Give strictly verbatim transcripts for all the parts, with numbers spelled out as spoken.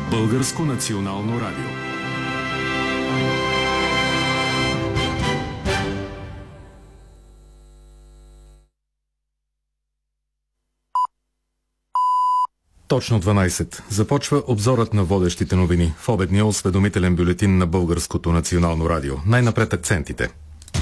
Българско национално радио. Точно дванайсет. Започва обзорът на водещите новини в обедния осведомителен бюлетин на Българското национално радио. Най-напред акцентите.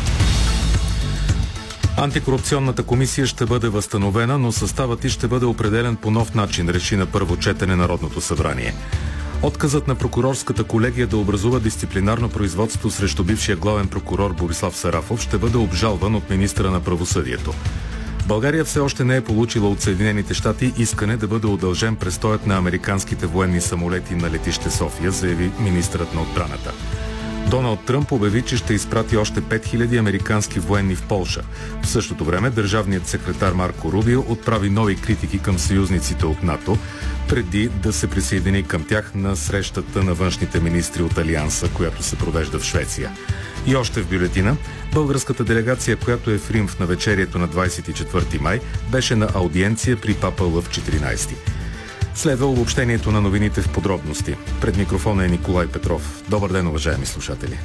Антикорупционната комисия ще бъде възстановена, но съставът й ще бъде определен по нов начин, реши на първо четене Народното събрание. Отказът на прокурорската колегия да образува дисциплинарно производство срещу бившия главен прокурор Борислав Сарафов ще бъде обжалван от министъра на правосъдието. България все още не е получила от Съединените щати искане да бъде удължен престоят на американските военни самолети на летище София, заяви министърът на отбраната. Доналд Тръмп обяви, че ще изпрати още пет хиляди американски военни в Полша. В същото време държавният секретар Марко Рубио отправи нови критики към съюзниците от НАТО, преди да се присъедини към тях на срещата на външните министри от Алианса, която се провежда в Швеция. И още в бюлетина, българската делегация, която е в Рим в навечерието на двадесет и четвърти май, беше на аудиенция при папа Лъв четиринайсети. Следва обобщението на новините в подробности. Пред микрофона е Николай Петров. Добър ден, уважаеми слушатели.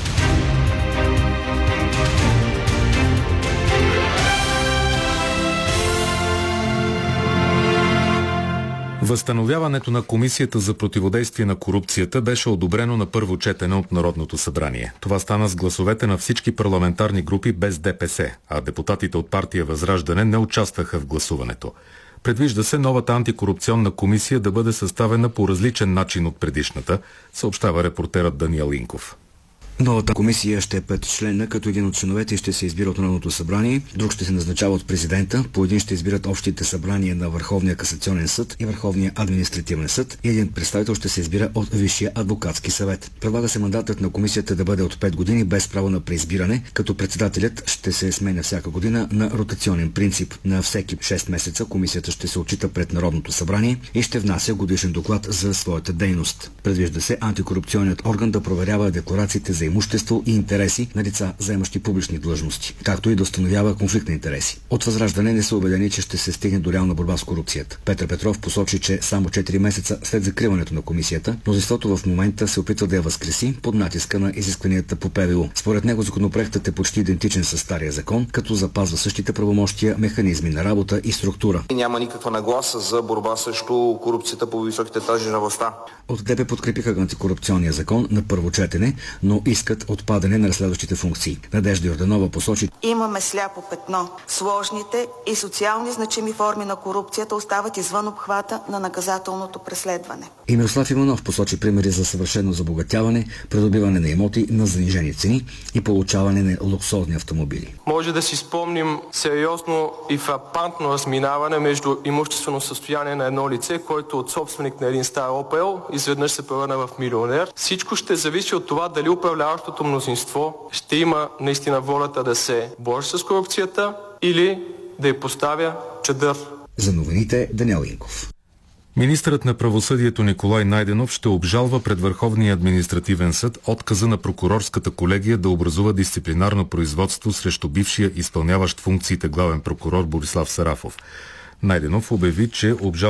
Възстановяването на Комисията за противодействие на корупцията беше одобрено на първо четене от Народното събрание. Това стана с гласовете на всички парламентарни групи без ДПС, а депутатите от партия Възраждане не участваха в гласуването. Предвижда се новата антикорупционна комисия да бъде съставена по различен начин от предишната, съобщава репортерът Даниел Инков. Новата комисия ще е петчленна, като един от членовете ще се избира от Народното събрание, друг ще се назначава от президента, по един ще избират общите събрания на Върховния касационен съд и Върховния административен съд и един представител ще се избира от Висшия адвокатски съвет. Предлага се мандатът на комисията да бъде от пет години без право на преизбиране, като председателят ще се сменя всяка година на ротационен принцип. На всеки шест месеца комисията ще се отчита пред Народното събрание и ще внася годишен доклад за своята дейност. Предвижда се антикорупционният орган да проверява декларациите за имущество и интереси на лица, заемащи публични длъжности, както и да установява конфликт на интереси. От Възраждане не са убедени, че ще се стигне до реална борба с корупцията. Петър Петров посочи, че само четири месеца след закриването на комисията, мнозинството в момента се опитва да я възкреси под натиска на изискванията по ПВУ. Според него законопроектът е почти идентичен с стария закон, като запазва същите правомощия, механизми на работа и структура. Няма никаква нагласа за борба срещу корупцията по високите етажи на властта. От ДБ подкрепиха антикорупционния закон на първо четене, но искат отпадане на разследващите функции. Надежда Йорданова посочи: имаме сляпо петно. Сложните и социални значими форми на корупцията остават извън обхвата на наказателното преследване. И Мирослав Иванов посочи примери за съвършено забогатяване, придобиване на имоти на занижени цени и получаване на луксозни автомобили. Може да си спомним сериозно и фрапантно разминаване между имуществено състояние на едно лице, който от собственик на един стар Опел изведнъж се превърна в милионер. Всичко ще зависи от това дали управляващото мнозинство ще има наистина волята да се бори с корупцията или да й поставя чадър. За новините Даниел Инков. Министърът на правосъдието Николай Найденов ще обжалва пред Върховния административен съд отказа на прокурорската колегия да образува дисциплинарно производство срещу бившия изпълняващ функциите главен прокурор Борислав Сарафов. Найденов обяви, че обжалва